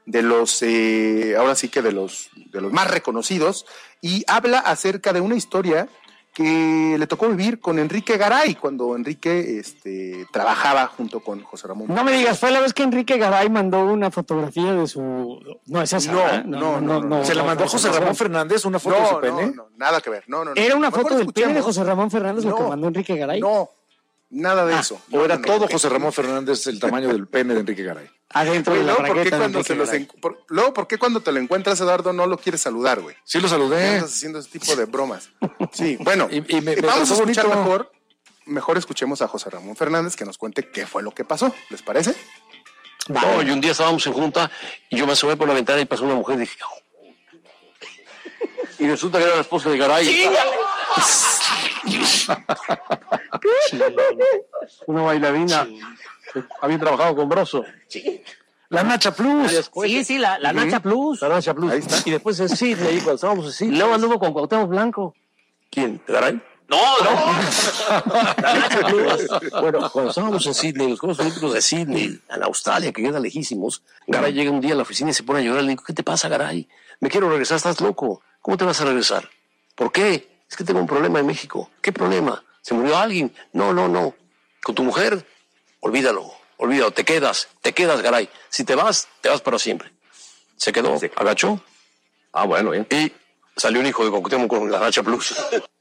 de los, ahora sí que de los más reconocidos, y habla acerca de una historia que le tocó vivir con Enrique Garay, cuando Enrique trabajaba junto con José Ramón. No me digas, fue la vez que Enrique Garay mandó una fotografía de su... No, es esa. No. ¿Se la mandó José Ramón Fernández una foto de su pene? No, nada que ver. No. ¿Era una foto del pene de José Ramón Fernández lo que mandó Enrique Garay? No, nada de eso. ¿O era todo José Ramón Fernández el tamaño del pene de Enrique Garay? Adentro de la bragueta de Enrique Garay. Luego, ¿por qué cuando te lo encuentras, Eduardo, no lo quieres saludar, güey? Sí lo saludé. Estás haciendo ese tipo de bromas. Sí, bueno, y me vamos a escuchar bonito. mejor escuchemos a José Ramón Fernández que nos cuente qué fue lo que pasó. ¿Les parece? Vale. No, y un día estábamos en junta y yo me asomé por la ventana y pasó una mujer y dije... Y resulta que era la esposa de Garay. ¡Sí! Una bailarina que había trabajado con Broso. Sí. La Nacha Plus. Sí, la Nacha Plus. La Nacha Plus. Ahí está. Y después en Sydney, cuando estábamos en Sydney. Luego anduvo con Cuauhtémoc Blanco. ¿Quién? ¿Garay? No. La Nacha Plus. Bueno, cuando estábamos en Sydney, los Juegos Olímpicos de Sydney, en Australia, que queda lejísimos, Garay llega un día a la oficina y se pone a llorar. Le digo, ¿qué te pasa, Garay? Me quiero regresar, estás loco. ¿Cómo te vas a regresar? ¿Por qué? Es que tengo un problema en México. ¿Qué problema? ¿Se murió alguien? No. ¿Con tu mujer? Olvídalo, te quedas, Garay. Si te vas para siempre. Se quedó, se agachó. Ah, bueno, bien. Y salió un hijo de Cuauhtémoc con la Nacha Plus.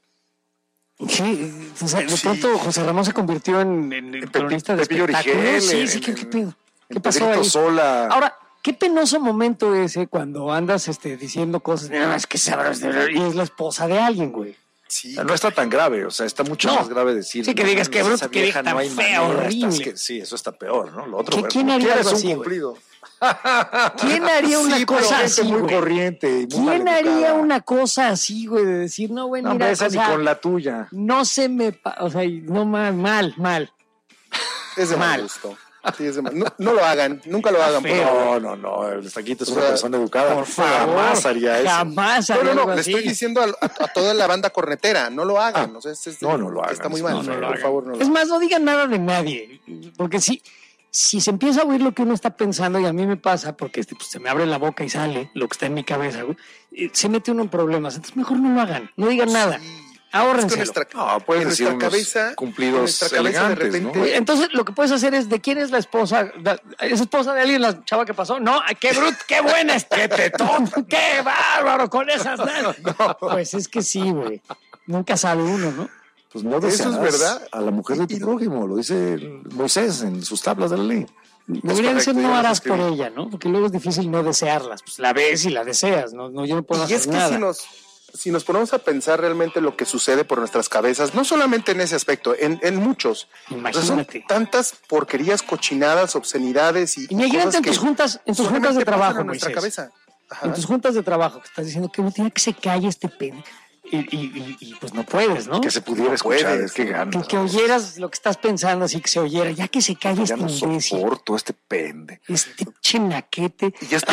Sí, o sea, de pronto José Ramón se convirtió en cronista de espectáculos. Sí, ¿qué pedo? ¿Qué pasó ahí? Sola. Ahora, qué penoso momento ese cuando andas diciendo cosas, no, es que sabrás, y es la esposa de alguien, güey. Sí, no está tan grave, o sea, está mucho más grave decir. Sí, que digas que bruto, que vieja tan fea, horrible. Sí, eso está peor, ¿no? Lo otro, ¿Quién haría algo así, cumplido? ¿Quién haría una cosa así, muy güey? Corriente. ¿Quién haría una cosa así, güey? De decir, no, güey, mira, esa ni con la tuya. No se me... O sea, no, mal. Es de mal gusto. Sí, no lo hagan, nunca lo hagan. No, el Taquito es una persona educada. Por favor, jamás haría eso. Jamás haría No, le estoy diciendo a toda la banda cornetera, no lo hagan. O sea, no lo hagan. Está muy mal, por favor. No lo es más, no digan nada de nadie, porque si se empieza a oír lo que uno está pensando, y a mí me pasa, porque pues, se me abre la boca y sale lo que está en mi cabeza, güey, se mete uno en problemas. Entonces mejor no lo hagan, no digan nada. Ahórrenselo. Puedes decir nuestra cabeza, cumplidos nuestra cabeza elegantes, de repente. ¿no? Entonces lo que puedes hacer es, ¿de quién es la esposa? ¿Es esposa de alguien la chava que pasó? No, qué bruto, qué buena es, qué tetón, qué bárbaro con esas. No. Pues es que sí, güey. Nunca sabe uno, ¿no? Pues no eso es verdad. A la mujer de tu prójimo, lo dice Moisés en sus tablas de la ley. Debería de ser no harás por ella, ¿no? Porque luego es difícil no desearlas. Pues la ves y la deseas, ¿no? Yo no puedo hacer nada. Y es que si nos ponemos a pensar realmente lo que sucede por nuestras cabezas, no solamente en ese aspecto, en muchos. Imagínate. Son tantas porquerías, cochinadas, obscenidades y imagínate en tus juntas de trabajo, en nuestra cabeza. Ajá. En tus juntas de trabajo, que estás diciendo que no tiene que se calle este pene. Y pues no puedes, ¿no? Que se pudiera escuchar, es que ganas. Que oyeras lo que estás pensando, así que se oyera, ya que se calle este imbécil. Ya no soporto este pende. Este chenaquete. Y ya está.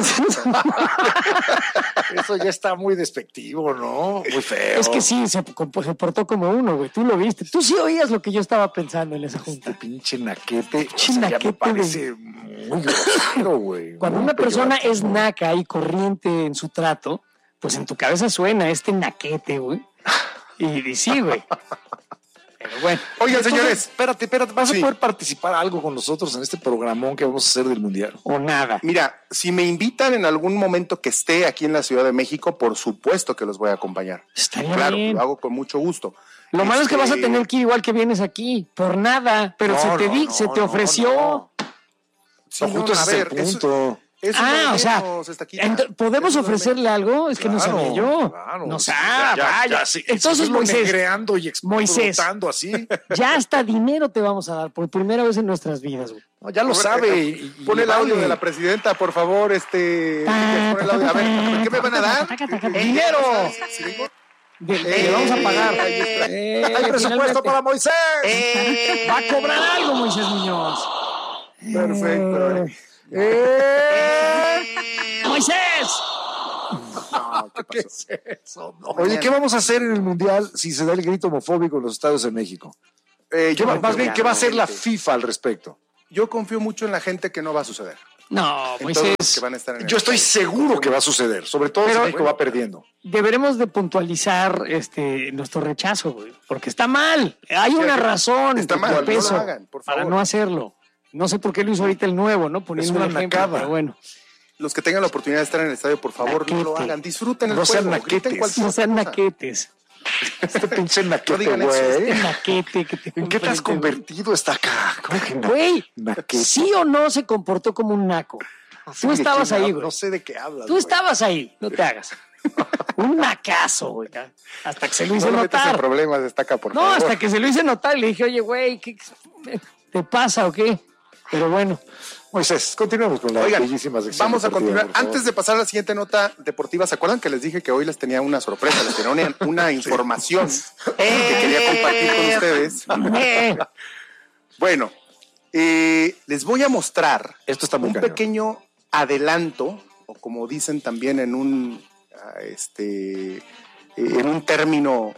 Eso ya está muy despectivo, ¿no? Muy feo. Es que sí, se portó como uno, güey. Tú lo viste. Tú sí oías lo que yo estaba pensando en esa junta. Este pinche naquete. Ya me parece muy grosero, güey. Cuando una persona es naca y corriente en su trato, pues en tu cabeza suena este naquete, güey. Y sí, güey. Pero bueno. Oigan, señores. Espérate. ¿Vas a poder participar algo con nosotros en este programón que vamos a hacer del Mundial? O nada. Mira, si me invitan en algún momento que esté aquí en la Ciudad de México, por supuesto que los voy a acompañar. Estaría claro, bien. Lo hago con mucho gusto. Lo malo es que vas a tener que ir igual que vienes aquí, por nada. Pero se te ofreció. No. Sí, justo ese es el punto. O sea, ¿podemos ofrecerle algo? Es que no sabía yo. Claro. No vaya. Sí, entonces, Moisés, Moisés, así. Ya hasta dinero te vamos a dar por primera vez en nuestras vidas, güey. No, ya lo sabe. Pon el audio de la presidenta, por favor. Pon el audio. A ver, ¿qué me van a dar? ¡Dinero! Le vamos a pagar. Hay presupuesto para Moisés. Va a cobrar algo, Moisés Muñoz. Perfecto. ¡Moisés! No, ¿qué es eso? No. Oye, ¿qué vamos a hacer en el Mundial si se da el grito homofóbico en los estadios de México? ¿Qué va a hacer la FIFA al respecto? Yo confío mucho en la gente que no va a suceder. No, en Moisés. todos los que van a estar en el Yo estoy estadio. seguro que va a suceder, sobre todo si México va perdiendo. Deberemos de puntualizar nuestro rechazo, güey, porque está mal. Hay una razón está de mal, peso no lo hagan, por favor. para no hacerlo. No sé por qué lo hizo ahorita el nuevo, ¿no? Poniendo Es una un ejemplo, nacada. pero bueno. Los que tengan la oportunidad de estar en el estadio, por favor, no lo Naquete. hagan. Disfruten el No sean juego, griten naquetes. cualquier No sean cosa. naquetes. Este pinche No naquete, digan eso, güey. Naquete que te ¿En qué te has comprende, convertido esta acá? ¿Cómo que güey? naquete? ¿Sí o no se comportó como un naco? No sé Tú de estabas quién ahí, hablas, güey. No sé de qué hablas. Tú güey. estabas ahí, no te hagas. Un nacazo, güey. Hasta que se lo hice No lo metas en notar. problemas, destaca, por No, favor. hasta que se lo hice notar y le dije, oye, güey, ¿qué te pasa o qué? Pero bueno. Moisés, continuemos con la Oigan, bellísima sección vamos a deportiva, continuar. por favor. Antes de pasar a la siguiente nota deportiva, ¿se acuerdan que les dije que hoy les tenía una sorpresa? Les tenía una información que quería compartir con ustedes. Bueno, les voy a mostrar Esto está muy un cañón. pequeño adelanto, o como dicen también en un término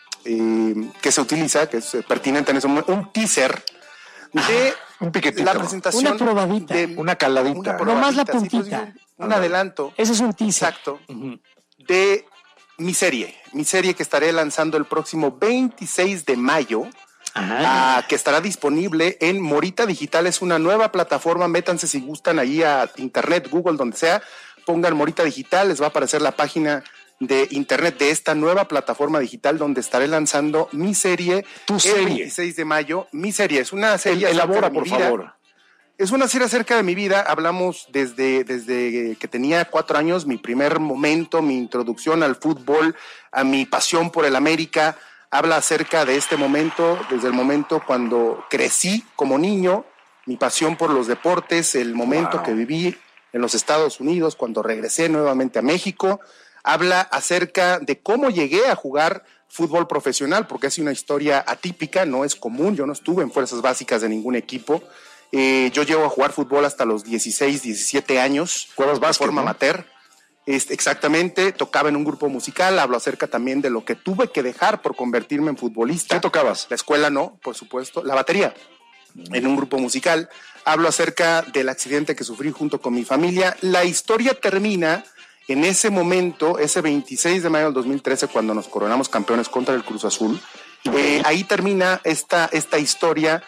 que se utiliza, que es pertinente en ese momento, un teaser de un piquetito. la presentación. Una probadita. Una caladita. Nomás la probadita, sí, pues, puntita. un adelanto. Ese es un teaser. Exacto. Ujú. De mi serie que estaré lanzando el próximo 26 de mayo, Ajá. que estará disponible en Morita Digital. Es una nueva plataforma, métanse si gustan ahí a internet, Google, donde sea, pongan Morita Digital, les va a aparecer la página de internet de esta nueva plataforma digital donde estaré lanzando mi serie el serie. 26 de mayo. Mi serie es una serie acerca Elabora, de mi por vida. favor. Es una serie acerca de mi vida. Hablamos desde que tenía 4 años, mi primer momento, mi introducción al fútbol, a mi pasión por el América. Habla acerca de este momento, desde el momento cuando crecí como niño, mi pasión por los deportes, el momento que viví en los Estados Unidos, cuando regresé nuevamente a México. Habla acerca de cómo llegué a jugar fútbol profesional, porque es una historia atípica, no es común. Yo no estuve en fuerzas básicas de ningún equipo. Yo llego a jugar fútbol hasta los 16, 17 años. Juegas de básquet, forma ¿no? amateur. Exactamente, tocaba en un grupo musical. Hablo acerca también de lo que tuve que dejar por convertirme en futbolista. ¿Qué tocabas? La escuela no, por supuesto. La batería, en un grupo musical. Hablo acerca del accidente que sufrí junto con mi familia. La historia termina en ese momento, ese 26 de mayo del 2013, cuando nos coronamos campeones contra el Cruz Azul. Ahí termina esta historia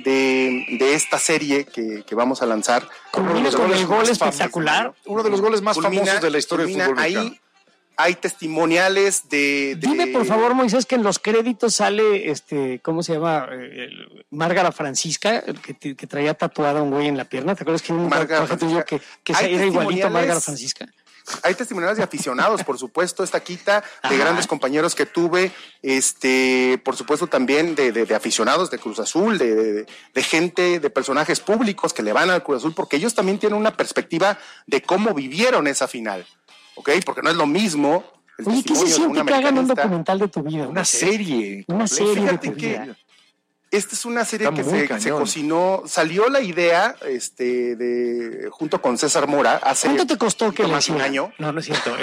de esta serie que vamos a lanzar. Culmina con el gol espectacular. Uno de los goles más famosos de la historia del fútbol mexicano. Ahí hay testimoniales de... Dime, por favor, Moisés, que en los créditos sale, ¿cómo se llama? Márgara Francisca, que traía tatuada un güey en la pierna. ¿Te acuerdas que un Márgara traje tuyo Francisca. que Hay era igualito a Márgara testimoniales. Francisca? Hay testimoniales de aficionados, por supuesto, esta quita de Ajá. grandes compañeros que tuve, por supuesto también de aficionados de Cruz Azul, de gente, de personajes públicos que le van al Cruz Azul, porque ellos también tienen una perspectiva de cómo vivieron esa final, ¿ok? Porque no es lo mismo el Oye, ¿qué se testimonio de siente un que hagan un americanista. documental de tu vida? Una Moisés? serie. Una serie de Fíjate tu que vida. esta es una serie Está que muy se cañón. cocinó, salió la idea junto con César Mora hace ¿Cuánto te costó que le más de un hicieran? año. No, no es cierto.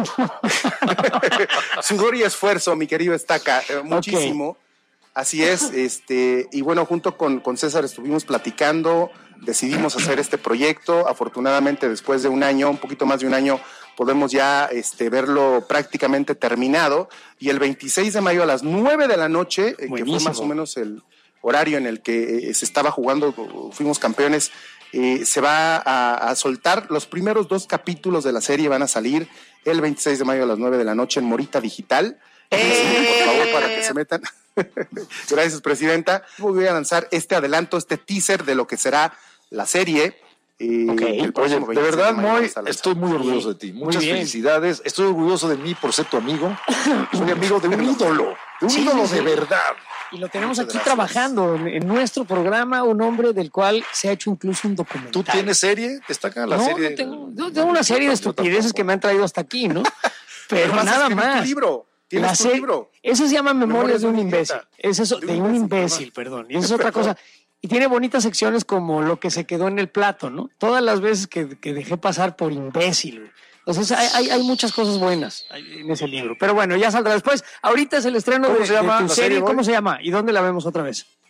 Sudor y esfuerzo, mi querido Estaca, muchísimo. Así es, y bueno, junto con César estuvimos platicando, decidimos hacer este proyecto. Afortunadamente, después de un año, un poquito más de un año, podemos ya verlo prácticamente terminado. Y el 26 de mayo a las 9 de la noche, que fue Buenísimo. más o menos el horario en el que se estaba jugando, fuimos campeones, se va a soltar. Los primeros 2 capítulos de la serie van a salir el 26 de mayo a las 9 de la noche en Morita Digital. Por favor, para que se metan. Gracias, presidenta. Voy a lanzar este adelanto, este teaser de lo que será la serie. El Oye, próximo de 26 verdad, mayo Moy, vamos a lanzar. estoy muy orgulloso de ti. Muchas bien. felicidades. Estoy orgulloso de mí por ser tu amigo. Soy amigo de un ídolo. De un Sí, ídolo sí, de sí. verdad. Y lo tenemos Muchas aquí gracias. trabajando en nuestro programa, un hombre del cual se ha hecho incluso un documental. ¿Tú tienes serie? ¿Destaca la no, serie? no tengo, yo tengo una serie de estupideces que me han traído hasta aquí, ¿no? Pero Además, nada escribí más. Tu libro. Tienes La tu serie- libro. Eso se llama Memorias de un imbécil. idiota. Es eso, de un imbécil, perdón. Y eso es otra cosa. Y tiene bonitas secciones como lo que se quedó en el plato, ¿no? Todas las veces que dejé pasar por imbécil, güey. Entonces hay muchas cosas buenas en ese libro. Pero bueno, ya saldrá después. Ahorita es el estreno ¿Cómo de se llama tu la serie. serie, ¿Cómo Boy? se llama? ¿Y dónde la vemos otra vez?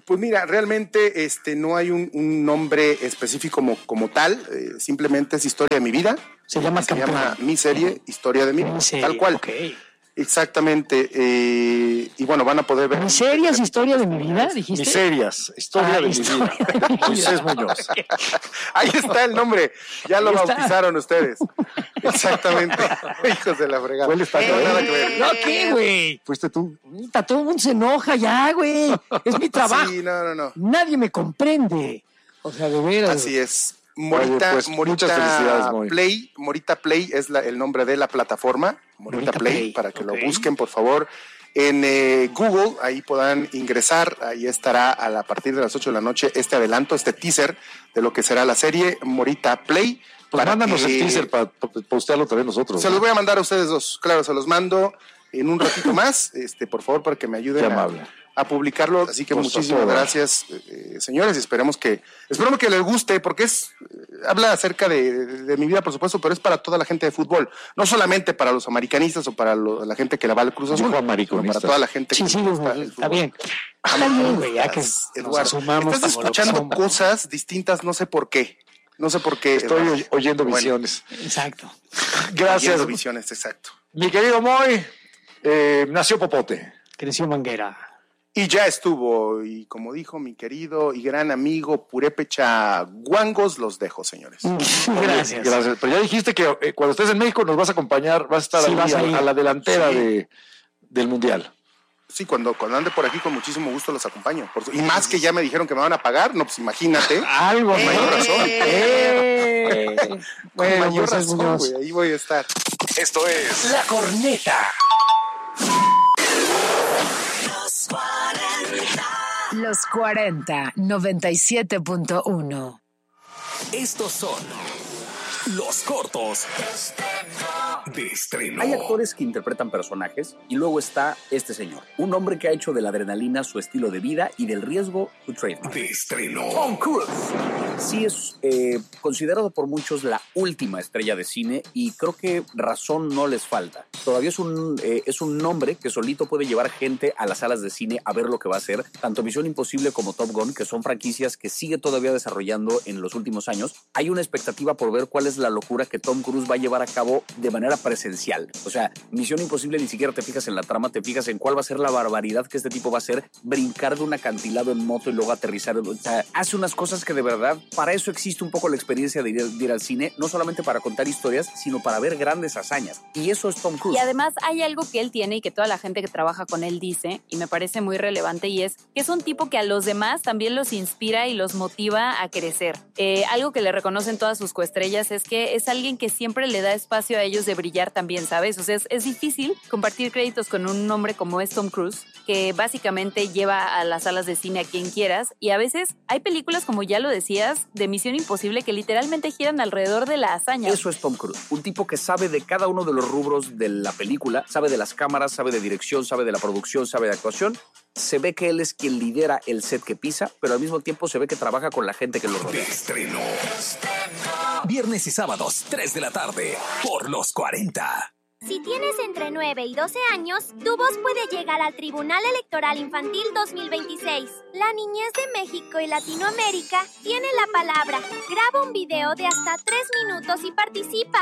Pues mira, realmente no hay un nombre específico como tal, simplemente es historia de mi vida. Se llama mi serie, Historia de mi vida, tal cual. Okay. Exactamente, y bueno, van a poder ver. ¿Miserias, historia de mi vida, dijiste? Miserias, historia de mi vida. Moisés Muñoz. Ahí está el nombre, ya lo bautizaron ustedes. Exactamente, hijos de la fregada. Nada que ver. No, ¿qué, güey? ¿Fuiste tú? Todo el mundo se enoja ya, güey. Es mi trabajo. Sí, no. Nadie me comprende. O sea, de veras. Así es. Morita, Oye, pues, muchas felicidades, Moy. Play. Morita Play es el nombre de la plataforma. Morita Play, para que lo busquen, por favor. En Google, ahí podrán ingresar. Ahí estará a partir de las 8 de la noche este adelanto, este teaser de lo que será la serie Morita Play. Pues mándanos el teaser para postearlo también nosotros. Se los voy a mandar a ustedes dos. Claro, se los mando en un ratito más. Por favor, para que me ayuden a publicarlo. Así que pues muchísimas gracias, señores, y esperemos que les guste, porque habla acerca de mi vida, por supuesto, pero es para toda la gente de fútbol, no solamente para los americanistas o para la gente que le va al Cruz Azul, sino para toda la gente que sí, está bien. Está bien, güey, ya que Eduardo, estás escuchando cosas distintas, no sé por qué. Estoy oyendo visiones. Exacto. Gracias. Oyendo visiones, exacto. Mi querido Moy, nació Popote. Creció Manguera. Y ya estuvo, y como dijo mi querido y gran amigo Purépecha Guangos, los dejo, señores. Gracias. Pero ya dijiste que cuando estés en México nos vas a acompañar, vas a estar ahí a la delantera del Mundial. Sí, cuando ande por aquí con muchísimo gusto los acompaño. Y más que ya me dijeron que me van a pagar, no, pues imagínate. Algo, con mayor razón. Bueno, con mayor razón, güey, ahí voy a estar. Esto es La Corneta. Los 40, 97.1. Estos son los cortos de estreno. Hay actores que interpretan personajes y luego está este señor, un hombre que ha hecho de la adrenalina su estilo de vida y del riesgo su trademark. De estreno. Tom Cruise. Sí es considerado por muchos la última estrella de cine y creo que razón no les falta. Todavía es un nombre que solito puede llevar gente a las salas de cine a ver lo que va a hacer. Tanto Misión Imposible como Top Gun, que son franquicias que sigue todavía desarrollando en los últimos años. Hay una expectativa por ver cuál es la locura que Tom Cruise va a llevar a cabo de manera presencial. O sea, Misión Imposible ni siquiera te fijas en la trama, te fijas en cuál va a ser la barbaridad que este tipo va a hacer, brincar de un acantilado en moto y luego aterrizar. O sea, hace unas cosas que de verdad, para eso existe un poco la experiencia de ir al cine, no solamente para contar historias, sino para ver grandes hazañas. Y eso es Tom Cruise. Y además hay algo que él tiene y que toda la gente que trabaja con él dice, y me parece muy relevante, y es que es un tipo que a los demás también los inspira y los motiva a crecer. Algo que le reconocen todas sus coestrellas es que es alguien que siempre le da espacio a ellos de brillar también, ¿sabes? O sea, es difícil compartir créditos con un hombre como es Tom Cruise, que básicamente lleva a las salas de cine a quien quieras, y a veces hay películas, como ya lo decías, de Misión Imposible que literalmente giran alrededor de la hazaña. Eso es Tom Cruise, un tipo que sabe de cada uno de los rubros de la película, sabe de las cámaras, sabe de dirección, sabe de la producción, sabe de actuación. Se ve que él es quien lidera el set que pisa, pero al mismo tiempo se ve que trabaja con la gente que lo rodea. De estreno. Viernes y sábados, 3 de la tarde, por los 40. Si tienes entre 9 y 12 años, tu voz puede llegar al Tribunal Electoral Infantil 2026. La niñez de México y Latinoamérica tiene la palabra. Graba un video de hasta 3 minutos y participa.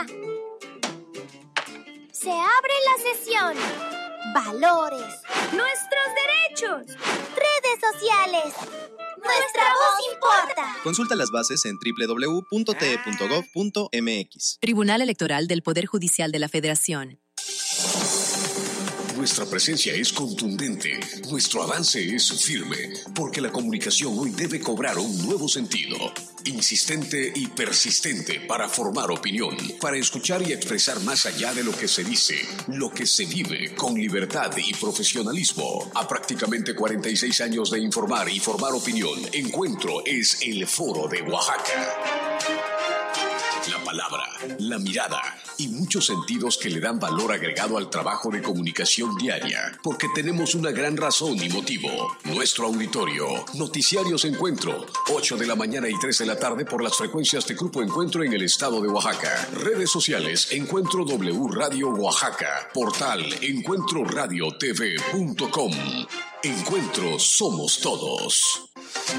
Se abre la sesión. Valores. Nuestros derechos. Redes sociales. Nuestra voz importa. Consulta las bases en www.te.gov.mx. Tribunal Electoral del Poder Judicial de la Federación. Nuestra presencia es contundente, nuestro avance es firme, porque la comunicación hoy debe cobrar un nuevo sentido, insistente y persistente para formar opinión, para escuchar y expresar más allá de lo que se dice, lo que se vive con libertad y profesionalismo. A prácticamente 46 años de informar y formar opinión, Encuentro es el Foro de Oaxaca. La palabra, la mirada y muchos sentidos que le dan valor agregado al trabajo de comunicación diaria, porque tenemos una gran razón y motivo. Nuestro auditorio, Noticiarios Encuentro, 8 de la mañana y 3 de la tarde por las frecuencias de Grupo Encuentro en el estado de Oaxaca. Redes sociales, Encuentro W Radio Oaxaca. Portal, encuentroradiotv.com. Encuentro somos todos.